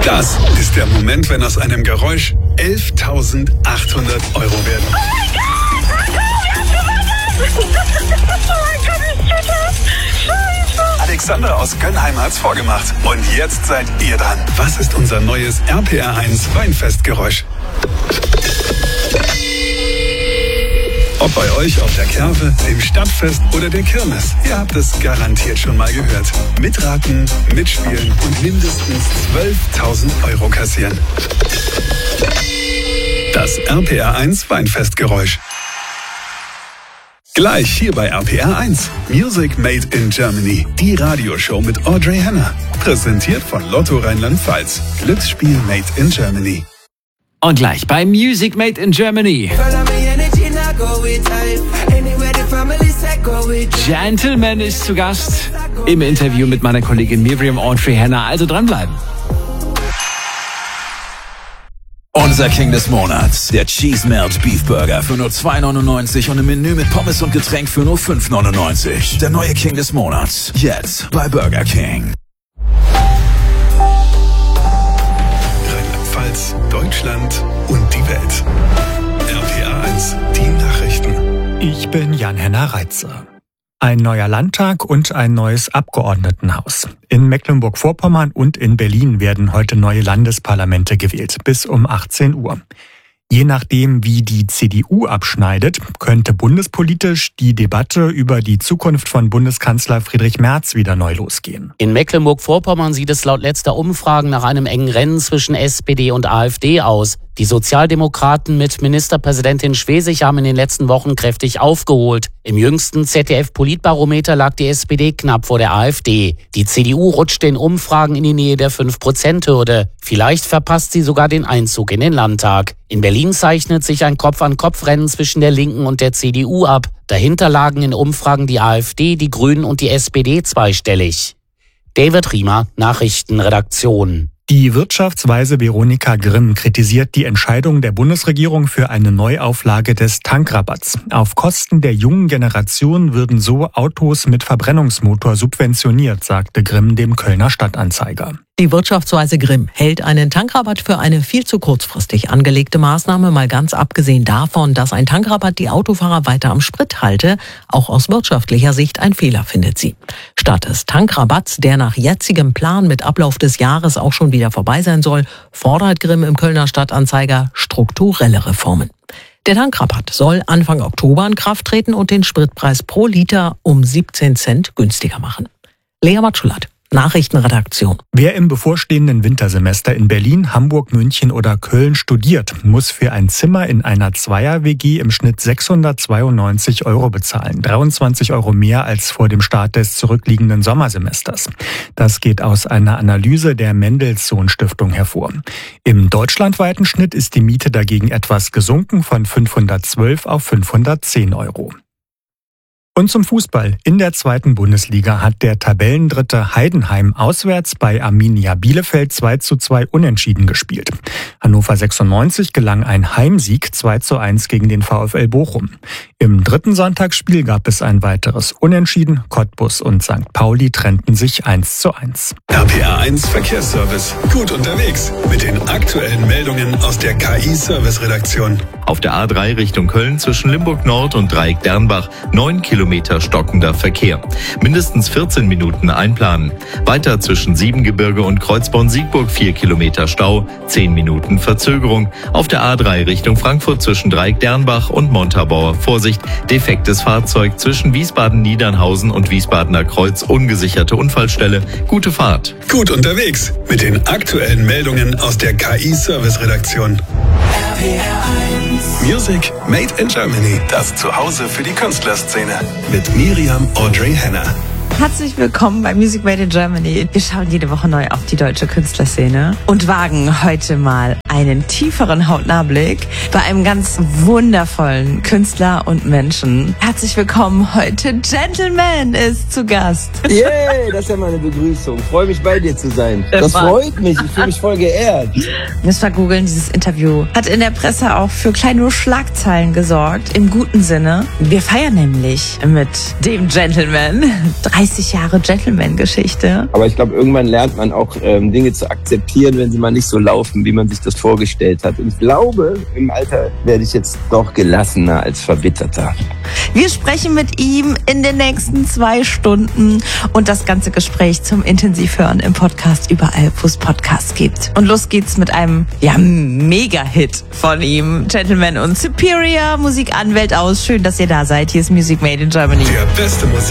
Das ist der Moment, wenn aus einem Geräusch 11.800 € werden. Oh mein Gott, ich check das! Scheiße! Alexander aus Gönnheim hat's vorgemacht. Und jetzt seid ihr dran. Was ist unser neues RPR1 Weinfestgeräusch? Ob bei euch auf der Kerwe, dem Stadtfest oder der Kirmes, ihr habt es garantiert schon mal gehört. Mitraten, mitspielen und mindestens 12.000 € kassieren. Das RPR1 Weinfestgeräusch. Gleich hier bei RPR1. Music Made in Germany. Die Radioshow mit Audrey Henner. Präsentiert von Lotto Rheinland-Pfalz. Glücksspiel Made in Germany. Und gleich bei Music Made in Germany. Gentleman ist zu Gast im Interview mit meiner Kollegin Miriam Audrey Henner. Also dranbleiben. Unser King des Monats, der Cheese Melt Beef Burger für nur 2,99 und ein Menü mit Pommes und Getränk für nur 5,99. Der neue King des Monats, jetzt bei Burger King. Rheinland-Pfalz, Deutschland und die Welt. RPR1, die Nachrichten. Ich bin Jan-Henner Reitze. Ein neuer Landtag und ein neues Abgeordnetenhaus. In Mecklenburg-Vorpommern und in Berlin werden heute neue Landesparlamente gewählt, bis um 18 Uhr. Je nachdem, wie die CDU abschneidet, könnte bundespolitisch die Debatte über die Zukunft von Bundeskanzler Friedrich Merz wieder neu losgehen. In Mecklenburg-Vorpommern sieht es laut letzter Umfragen nach einem engen Rennen zwischen SPD und AfD aus. Die Sozialdemokraten mit Ministerpräsidentin Schwesig haben in den letzten Wochen kräftig aufgeholt. Im jüngsten ZDF-Politbarometer lag die SPD knapp vor der AfD. Die CDU rutschte in Umfragen in die Nähe der 5%-Hürde. Vielleicht verpasst sie sogar den Einzug in den Landtag. In Berlin zeichnet sich ein Kopf-an-Kopf-Rennen zwischen der Linken und der CDU ab. Dahinter lagen in Umfragen die AfD, die Grünen und die SPD zweistellig. David Riemer, Nachrichtenredaktion. Die Wirtschaftsweise Veronika Grimm kritisiert die Entscheidung der Bundesregierung für eine Neuauflage des Tankrabatts. Auf Kosten der jungen Generation würden so Autos mit Verbrennungsmotor subventioniert, sagte Grimm dem Kölner Stadtanzeiger. Die Wirtschaftsweise Grimm hält einen Tankrabatt für eine viel zu kurzfristig angelegte Maßnahme, mal ganz abgesehen davon, dass ein Tankrabatt die Autofahrer weiter am Sprit halte. Auch aus wirtschaftlicher Sicht ein Fehler, findet sie. Statt des Tankrabatts, der nach jetzigem Plan mit Ablauf des Jahres auch schon wieder vorbei sein soll, fordert Grimm im Kölner Stadtanzeiger strukturelle Reformen. Der Tankrabatt soll Anfang Oktober in Kraft treten und den Spritpreis pro Liter um 17 Cent günstiger machen. Lea Matschulat, Nachrichtenredaktion. Wer im bevorstehenden Wintersemester in Berlin, Hamburg, München oder Köln studiert, muss für ein Zimmer in einer Zweier-WG im Schnitt 692 € bezahlen. 23 € mehr als vor dem Start des zurückliegenden Sommersemesters. Das geht aus einer Analyse der Mendelssohn-Stiftung hervor. Im deutschlandweiten Schnitt ist die Miete dagegen etwas gesunken von 512 auf 510 €. Und zum Fußball. In der 2. Bundesliga hat der Tabellendritte Heidenheim auswärts bei Arminia Bielefeld 2:2 unentschieden gespielt. Hannover 96 gelang ein Heimsieg 2:1 gegen den VfL Bochum. Im dritten Sonntagsspiel gab es ein weiteres Unentschieden. Cottbus und St. Pauli trennten sich 1:1. RPR1 Verkehrsservice. Gut unterwegs mit den aktuellen Meldungen aus der KI-Service-Redaktion. Auf der A3 Richtung Köln zwischen Limburg Nord und Dreieck Dernbach 9 Kilometer stockender Verkehr. Mindestens 14 Minuten einplanen. Weiter zwischen Siebengebirge und Kreuzborn-Siegburg 4 Kilometer Stau, 10 Minuten Verzögerung. Auf der A3 Richtung Frankfurt zwischen Dreieck Dernbach und Montabaur Vorsicht, defektes Fahrzeug zwischen Wiesbaden-Niedernhausen und Wiesbadener Kreuz, ungesicherte Unfallstelle. Gute Fahrt. Gut unterwegs mit den aktuellen Meldungen aus der KI-Service-Redaktion. Music Made in Germany. Das Zuhause für die Künstlerszene. Mit Miriam Audrey Henner. Herzlich willkommen bei Music Made in Germany. Wir schauen jede Woche neu auf die deutsche Künstlerszene und wagen heute mal einen tieferen Hautnahblick bei einem ganz wundervollen Künstler und Menschen. Herzlich willkommen heute. Gentleman ist zu Gast. Yay, das ist ja meine Begrüßung. Freue mich, bei dir zu sein. Das freut mich. Ich fühle mich voll geehrt. Müssen wir googeln, dieses Interview hat in der Presse auch für kleine Schlagzeilen gesorgt, im guten Sinne. Wir feiern nämlich mit dem Gentleman 30 30 Jahre Gentleman-Geschichte. Aber ich glaube, irgendwann lernt man auch Dinge zu akzeptieren, wenn sie mal nicht so laufen, wie man sich das vorgestellt hat. Und ich glaube, im Alter werde ich jetzt doch gelassener als verbitterter. Wir sprechen mit ihm in den nächsten 2 Stunden und das ganze Gespräch zum Intensivhören im Podcast überall, wo es Podcasts gibt. Und los geht's mit einem Mega-Hit von ihm. Gentleman und Superior, Musik an, Welt aus. Schön, dass ihr da seid. Hier ist Music Made in Germany. Der beste Musik